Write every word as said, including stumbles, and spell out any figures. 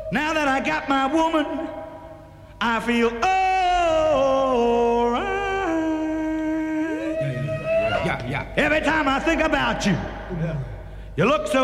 Now that I got my woman, I feel alright. Yeah, yeah, yeah. Every time I think about you, you look so